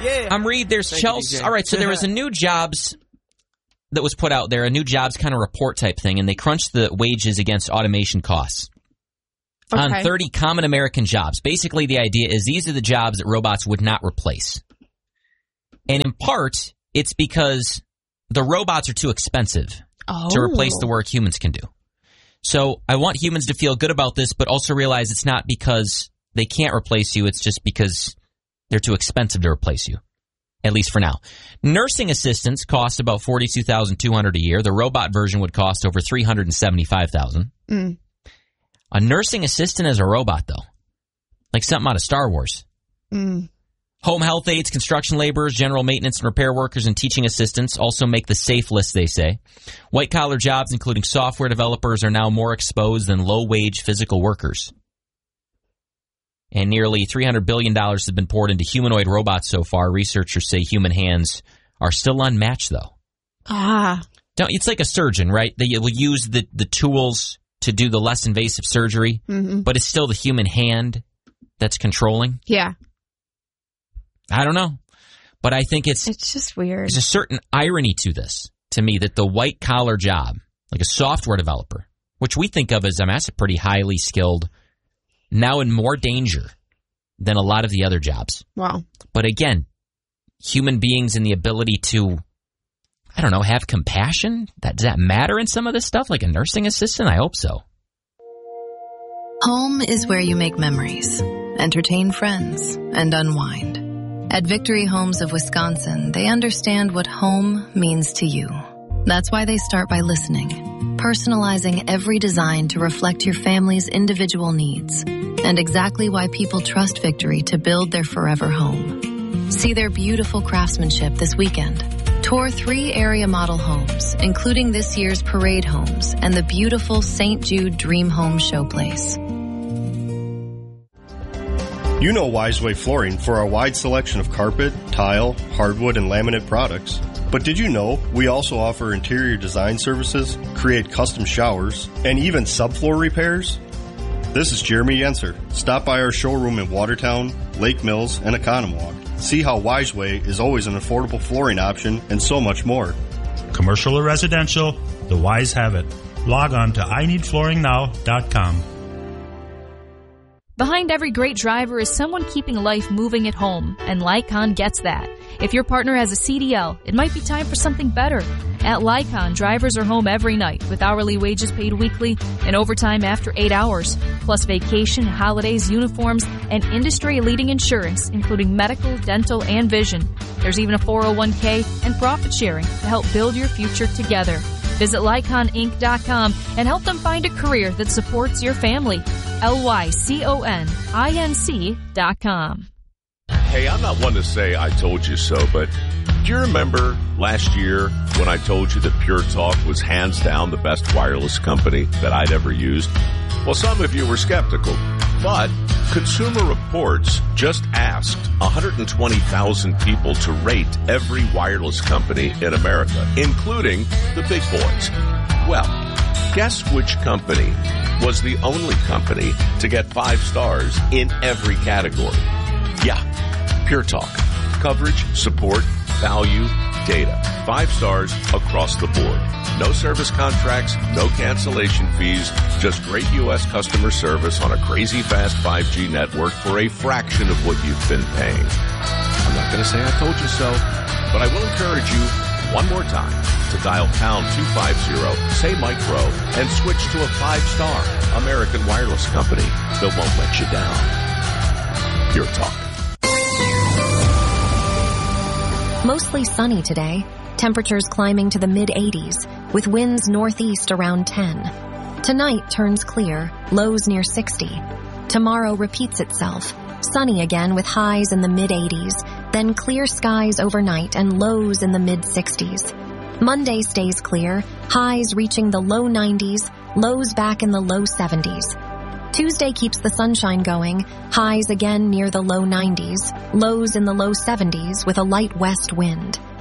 I'm Reed. There's Chelsea. All right, so there was a new jobs that was put out there, a new jobs kind of report type thing, and they crunched the wages against automation costs on 30 common American jobs. Basically, the idea is these are the jobs that robots would not replace. And in part, it's because the robots are too expensive to replace the work humans can do. So I want humans to feel good about this, but also realize it's not because they can't replace you. It's just because they're too expensive to replace you, at least for now. Nursing assistants cost about $42,200 a year. The robot version would cost over $375,000. A nursing assistant as a robot, though, like something out of Star Wars. Home health aides, construction laborers, general maintenance and repair workers, and teaching assistants also make the safe list, they say. White-collar jobs, including software developers, are now more exposed than low-wage physical workers. And nearly $300 billion has been poured into humanoid robots so far. Researchers say human hands are still unmatched, though. It's like a surgeon, right? They will use the tools to do the less invasive surgery, but it's still the human hand that's controlling. Yeah. I don't know, but I think it's just weird. There's a certain irony to this, to me, that the white-collar job, like a software developer, which we think of as, that's a pretty highly skilled, now in more danger than a lot of the other jobs. Wow. But again, human beings and the ability to, I don't know, have compassion, does that matter in some of this stuff, like a nursing assistant? I hope so. Home is where you make memories, entertain friends, and unwind. At Victory Homes of Wisconsin, they understand what home means to you. That's why they start by listening, personalizing every design to reflect your family's individual needs, and exactly why people trust Victory to build their forever home. See their beautiful craftsmanship this weekend. Tour 3 area model homes, including this year's Parade Homes and the beautiful St. Jude Dream Home Showplace. You know Wiseway Flooring for our wide selection of carpet, tile, hardwood, and laminate products. But did you know we also offer interior design services, create custom showers, and even subfloor repairs? This is Jeremy Yenser. Stop by our showroom in Watertown, Lake Mills, and Economwalk. See how Wiseway is always an affordable flooring option and so much more. Commercial or residential, the Wise have it. Log on to IneedFlooringNow.com. Behind every great driver is someone keeping life moving at home, and Lycon gets that. If your partner has a CDL, it might be time for something better. At Lycon, drivers are home every night with hourly wages paid weekly and overtime after 8 hours, plus vacation, holidays, uniforms, and industry-leading insurance, including medical, dental, and vision. There's even a 401k and profit sharing to help build your future together. Visit LyconInc.com and help them find a career that supports your family. LYCONINC.com. Hey, I'm not one to say I told you so, but do you remember last year when I told you that Pure Talk was hands down the best wireless company that I'd ever used? Well, some of you were skeptical, but Consumer Reports just asked 120,000 people to rate every wireless company in America, including the big boys. Well, guess which company was the only company to get 5 stars in every category? Yeah, Pure Talk. Coverage, support, value, data. 5 stars across the board. No service contracts, no cancellation fees, just great U.S. customer service on a crazy fast 5G network for a fraction of what you've been paying. I'm not going to say I told you so, but I will encourage you one more time to dial pound 250, say micro, and switch to a 5-star American wireless company that won't let you down. Pure Talk. Mostly sunny today. Temperatures climbing to the mid-80s, with winds northeast around 10. Tonight turns clear, lows near 60. Tomorrow repeats itself. Sunny again with highs in the mid-80s, then clear skies overnight and lows in the mid-60s. Monday stays clear, highs reaching the low 90s, lows back in the low 70s. Tuesday keeps the sunshine going, highs again near the low 90s, lows in the low 70s with a light west wind.